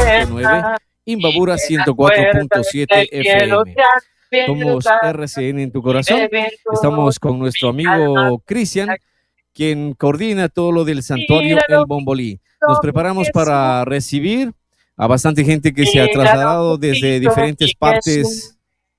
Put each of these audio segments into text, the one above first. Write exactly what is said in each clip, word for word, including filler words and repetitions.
punto nueve, Imbabura ciento cuatro punto siete F M. Somos R C N en tu corazón. Estamos con nuestro amigo Cristian, quien coordina todo lo del santuario El Bombolí. Nos preparamos para recibir a bastante gente que se ha trasladado desde diferentes partes,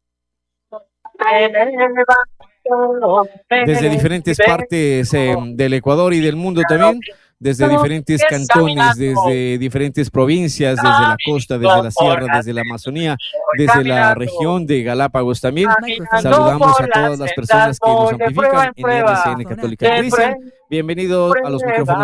desde diferentes partes eh, del Ecuador y del mundo también, desde diferentes cantones, desde diferentes provincias, desde la costa, desde la sierra, desde la Amazonía, desde la región de Galápagos también. Saludamos a todas las personas que nos amplifican en R C N Católica. Cristian, bienvenido a los micrófonos.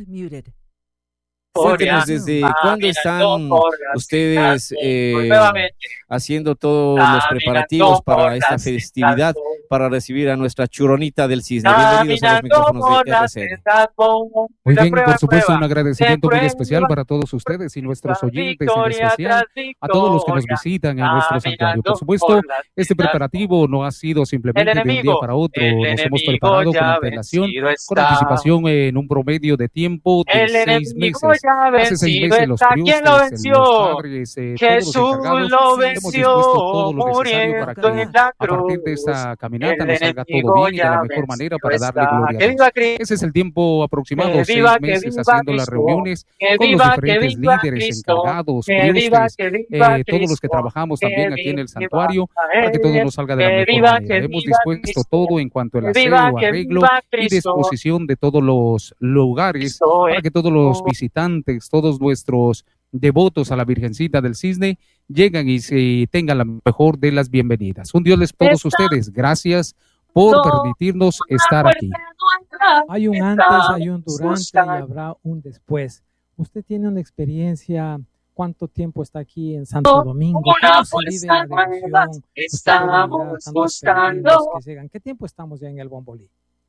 Cuéntenos desde cuándo están ustedes eh, haciendo todos los preparativos para esta festividad, para recibir a nuestra churonita del cisne. Bienvenidos a los micrófonos de R C N. Muy bien, por supuesto, un agradecimiento muy especial para todos ustedes y nuestros oyentes, en especial a todos los que nos visitan en nuestro santuario. Por supuesto, este preparativo no ha sido simplemente de un día para otro. Nos hemos preparado con antelación, con anticipación en un promedio de tiempo de seis meses. Hace seis meses los priostes, los padres, eh, todos los encargados, hemos dispuesto todo lo necesario para que a partir de esta caminata nos salga todo bien y de la mejor manera para darle gloria a Dios. Ese es el tiempo aproximado, seis meses haciendo las reuniones con los diferentes líderes, encargados, priostes, eh, todos los que trabajamos también aquí en el santuario, para que todo nos salga de la mejor manera. Hemos dispuesto todo en cuanto al aseo, arreglo y disposición de todos los lugares para que todos los visitantes, todos nuestros devotos a la Virgencita del Cisne llegan y se tengan la mejor de las bienvenidas. Un Dios les todos ustedes. Gracias por permitirnos estar aquí. Hay un antes, hay un durante y habrá un después. Usted tiene una experiencia. ¿Cuánto tiempo está aquí en Santo Domingo? ¿Cómo se vive la devoción? Estamos buscando. Que llegan. ¿Qué tiempo estamos ya en el Bombolí?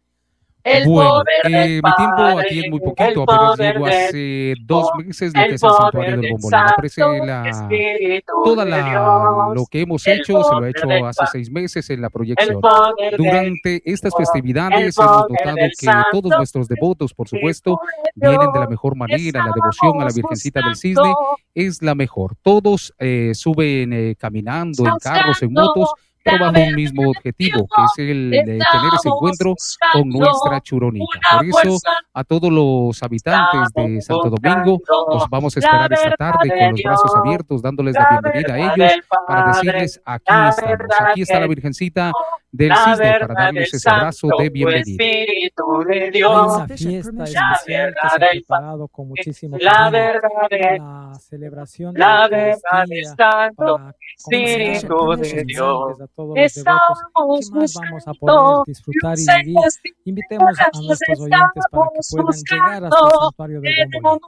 Bueno, eh, mi tiempo aquí es muy poquito, apenas llego hace dos meses lo que es el santuario del Bombolí. Me parece la, toda la, lo que hemos hecho, se lo he hecho hace seis meses en la proyección. Durante estas festividades hemos notado que todos nuestros devotos, por supuesto, vienen de la mejor manera. La devoción a la Virgencita del Cisne es la mejor. Todos eh, suben eh, caminando en carros, en motos, pero bajo un mismo objetivo, que es el de tener ese encuentro con nuestra churonita. Por eso, a todos los habitantes de Santo Domingo, los vamos a esperar esta tarde con los brazos abiertos, dándoles la bienvenida a ellos, para decirles, aquí estamos, aquí está la Virgencita del Cisne, para darles ese abrazo de bienvenida. Hay una fiesta especial que se ha preparado con muchísimo cariño, la celebración de la Eucaristía, para Espíritu de Dios. A todos los devotos, ¿qué más vamos a poder disfrutar y vivir? Invitemos a nuestros oyentes para que puedan llegar hasta el santuario del Bombolí.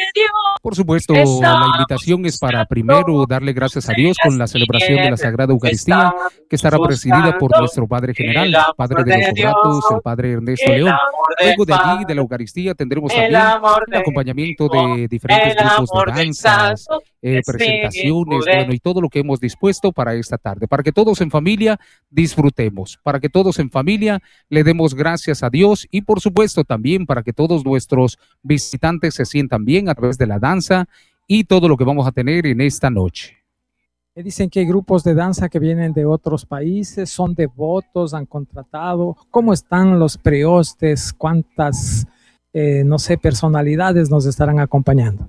Por supuesto, la invitación es para primero darle gracias a Dios con la celebración de la Sagrada Eucaristía, que estará presidida por nuestro Padre General, Padre de los Obratos, el Padre Ernesto León. Luego de allí, de la Eucaristía, tendremos también el acompañamiento de diferentes grupos de danzas, eh, presentaciones, bueno, y todo lo que hemos dispuesto para esta tarde, para que todos en familia disfrutemos, para que todos en familia le demos gracias a Dios y por supuesto también para que todos nuestros visitantes se sientan bien a través de la danza y todo lo que vamos a tener en esta noche. Me dicen que hay grupos de danza que vienen de otros países, son devotos, han contratado. ¿Cómo están los preostes? ¿Cuántas, eh, no sé, personalidades nos estarán acompañando?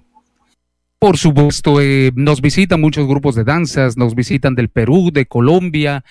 Por supuesto, eh, nos visitan muchos grupos de danzas, nos visitan del Perú, de Colombia,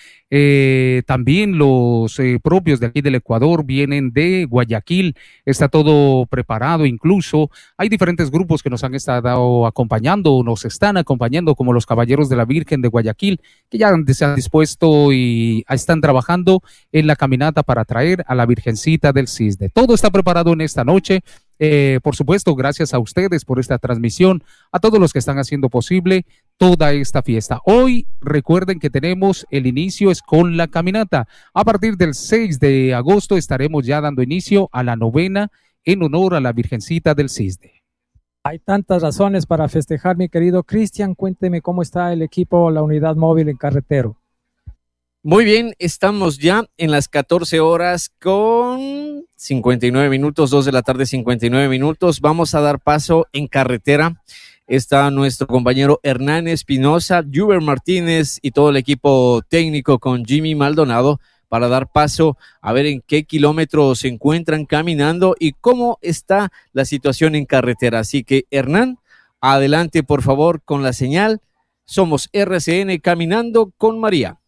eh, también los eh, propios de aquí del Ecuador vienen de Guayaquil, está todo preparado, incluso hay diferentes grupos que nos han estado acompañando, nos están acompañando, como los Caballeros de la Virgen de Guayaquil, que ya se han dispuesto y están trabajando en la caminata para traer a la Virgencita del Cisne. Todo está preparado en esta noche. Eh, por supuesto, gracias a ustedes por esta transmisión, a todos los que están haciendo posible toda esta fiesta. Hoy recuerden que tenemos el inicio es con la caminata. A partir del seis de agosto estaremos ya dando inicio a la novena en honor a la Virgencita del Cisne. Hay tantas razones para festejar, mi querido Cristian. Cuénteme cómo está el equipo, la unidad móvil en Carretero. Muy bien, estamos ya en las catorce horas con cincuenta y nueve minutos, dos de la tarde, cincuenta y nueve minutos. Vamos a dar paso en carretera. está nuestro compañero Hernán Espinosa, Juber Martínez y todo el equipo técnico con Jimmy Maldonado para dar paso a ver en qué kilómetros se encuentran caminando y cómo está la situación en carretera. Así que, Hernán, adelante por favor con la señal. Somos R C N Caminando con María.